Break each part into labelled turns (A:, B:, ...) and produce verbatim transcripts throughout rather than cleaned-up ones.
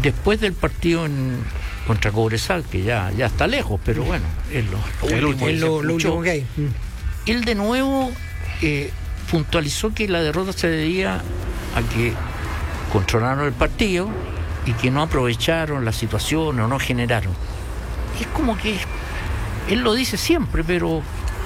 A: después del partido en, contra Cobresal, que ya, ya está lejos, pero bueno, es lo,
B: el
A: último,
B: último,
A: lo, lo último que hay. Mm. Él de nuevo eh, puntualizó que la derrota se debía a que controlaron el partido y que no aprovecharon la situación o no generaron. Es como que él lo dice siempre, pero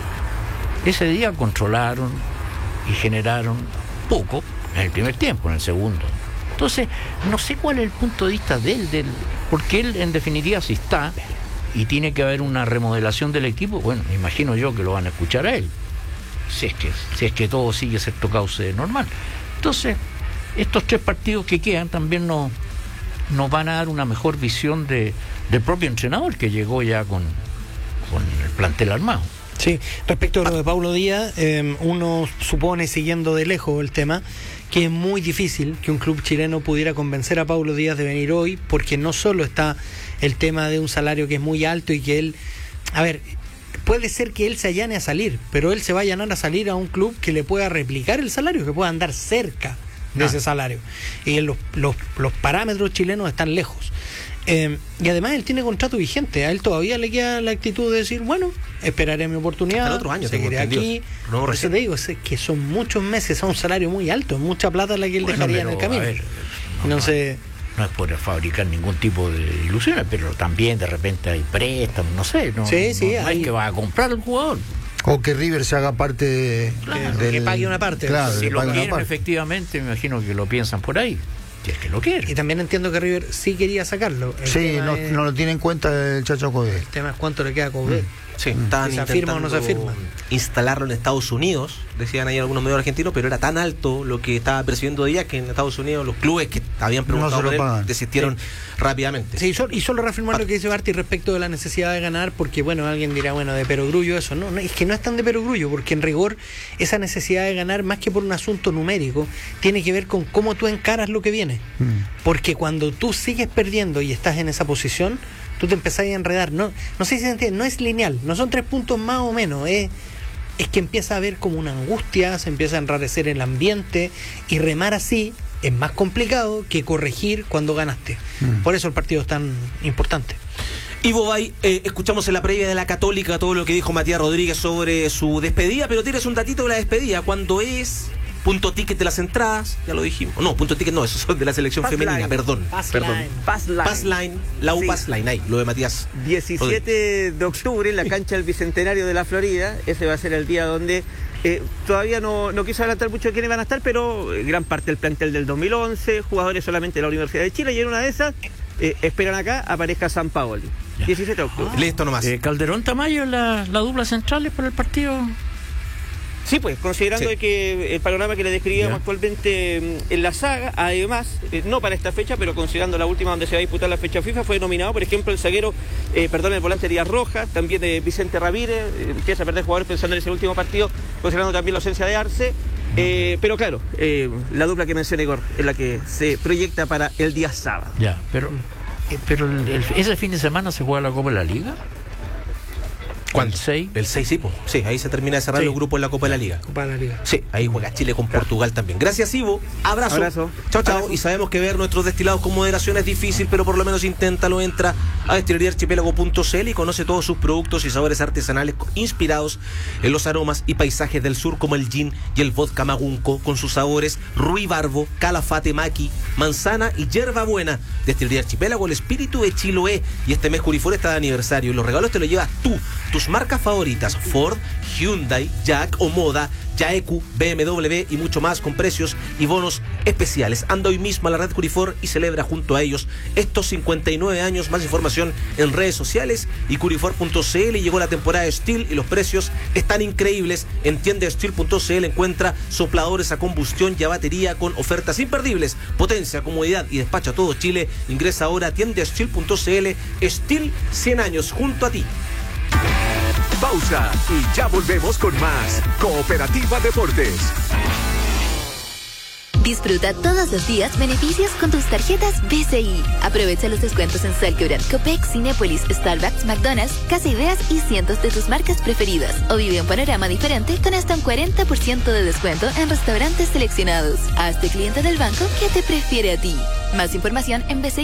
A: ese día controlaron y generaron poco en el primer tiempo, en el segundo. Entonces, no sé cuál es el punto de vista de él, del, porque él en definitiva si está y tiene que haber una remodelación del equipo, bueno, me imagino yo que lo van a escuchar a él, si es que, si es que todo sigue cierto cauce normal. Entonces, estos tres partidos que quedan también nos, nos van a dar una mejor visión de, del propio entrenador que llegó ya con, con el plantel armado.
C: Sí, respecto a lo de Paulo Díaz, eh, uno supone, siguiendo de lejos el tema, que es muy difícil que un club chileno pudiera convencer a Paulo Díaz de venir hoy, porque no solo está el tema de un salario que es muy alto y que él, a ver, puede ser que él se allane a salir, pero él se va a allanar a salir a un club que le pueda replicar el salario, que pueda andar cerca de ah. ese salario. Y los, los, los parámetros chilenos están lejos. Eh, y además él tiene contrato vigente, a él todavía le queda la actitud de decir, bueno, esperaré mi oportunidad,
B: hasta el otro año
C: seguiré aquí.
B: No,
C: eso te digo, es que son muchos meses, son un salario muy alto, mucha plata la que él bueno, dejaría pero, en el camino.
A: Ver, no,
C: no,
A: no,
C: sé,
A: no es por fabricar ningún tipo de ilusiones, pero también de repente hay préstamos, no sé, no,
C: sí, sí,
A: no, no
C: hay...
A: es que va a comprar el jugador.
D: O que River se haga parte de,
C: claro,
D: del,
C: que pague una parte.
D: Claro,
A: si lo quieren
D: parte.
A: Efectivamente, me imagino que lo piensan por ahí. Si es que lo quiere.
C: Y también entiendo que River sí quería sacarlo. El
D: sí, no,
C: es,
D: no lo tiene en cuenta el Chacho Coudet.
C: El tema es cuánto le queda a Coudet.
B: Mm. Sí, estaban
C: si se afirma o no se afirma.
B: Instalarlo en Estados Unidos, decían ahí algunos medios argentinos, pero era tan alto lo que estaba percibiendo Díaz que en Estados Unidos los clubes que habían preguntado
D: no
B: por él desistieron
C: sí.
B: rápidamente.
C: Sí, y solo reafirmar lo que dice Barty respecto de la necesidad de ganar, porque bueno, alguien dirá, bueno, de perogrullo eso, no, no, es que no es tan de perogrullo, porque en rigor esa necesidad de ganar, más que por un asunto numérico, tiene que ver con cómo tú encaras lo que viene. Mm. Porque cuando tú sigues perdiendo y estás en esa posición, tú te empezás a enredar, no, no sé si se entiende, no es lineal, no son tres puntos más o menos, es, es que empieza a haber como una angustia, se empieza a enrarecer el ambiente, y remar así es más complicado que corregir cuando ganaste. Mm. Por eso el partido es tan importante.
B: Ivo Bay, eh, escuchamos en la previa de la Católica todo lo que dijo Matías Rodríguez sobre su despedida, pero tienes un datito de la despedida, ¿cuándo es? Punto ticket de las entradas, ya lo dijimos. No, punto ticket no, esos son de la selección
E: Pass
B: femenina,
E: line.
B: perdón.
E: Pass
B: perdón.
E: line. Pass line.
B: Pass line, la U
E: sí.
B: Pass line, ahí, lo de Matías.
E: diecisiete de octubre en la cancha del Bicentenario de la Florida. Ese va a ser el día donde eh, todavía no, no quiso adelantar mucho de quiénes van a estar, pero eh, gran parte del plantel del dos mil once, jugadores solamente de la Universidad de Chile, y en una de esas eh, esperan acá aparezca San Paoli. diecisiete de octubre.
B: Ah. Listo nomás.
A: Eh, Calderón Tamayo, la, la dupla centrales para el partido.
E: Sí, pues, considerando sí. que el panorama que le describíamos yeah. actualmente en la saga, además, eh, no para esta fecha, pero considerando la última donde se va a disputar la fecha FIFA, fue nominado, por ejemplo, el zaguero, eh, perdón, el volante Díaz Rojas, también de Vicente Ramírez, eh, empieza a perder jugadores pensando en ese último partido, considerando también la ausencia de Arce, eh, pero claro, eh, la dupla que mencioné, Igor, es la que se proyecta para el día sábado.
A: Ya, pero, eh, pero el, el, ese fin de semana se juega la Copa de la Liga.
B: ¿Cuándo?
A: ¿El seis?
B: El seis, sí, po. Sí, ahí se termina de cerrar sí. los grupos en la Copa de la Liga.
C: Copa de la Liga.
B: Sí, ahí juega Chile con claro. Portugal también. Gracias, Ivo. Abrazo.
E: Abrazo.
B: Chao, chao. Y sabemos que ver nuestros destilados con moderación es difícil, pero por lo menos inténtalo. Entra a destilería archipiélago punto c l y conoce todos sus productos y sabores artesanales inspirados en los aromas y paisajes del sur, como el gin y el vodka magunco, con sus sabores ruibarbo, calafate, maqui, manzana y hierbabuena. Destilería Archipiélago, el espíritu de Chiloé. Y este mes Curifor está de aniversario, y los regalos te los llevas tú. Tus marcas favoritas: Ford, Hyundai, Jack o Moda, Yaeku, B M W y mucho más, con precios y bonos especiales. Anda hoy mismo a la red Curifor y celebra junto a ellos estos cincuenta y nueve años. Más información en redes sociales y curifor punto c l. Llegó la temporada de Steel y los precios están increíbles. En tienda steel punto c l encuentra sopladores a combustión y a batería con ofertas imperdibles, potencia, comodidad y despacho a todo Chile. Ingresa ahora a tienda steel punto c l. Steel, cien años junto a ti.
F: Pausa y ya volvemos con más Cooperativa Deportes.
G: Disfruta todos los días beneficios con tus tarjetas B C I. Aprovecha los descuentos en Salquebran, Copex, Cinépolis, Starbucks, McDonald's, Casa Ideas y cientos de tus marcas preferidas. O vive un panorama diferente con hasta un cuarenta por ciento de descuento en restaurantes seleccionados. Hazte cliente del banco que te prefiere a ti. Más información en B C I.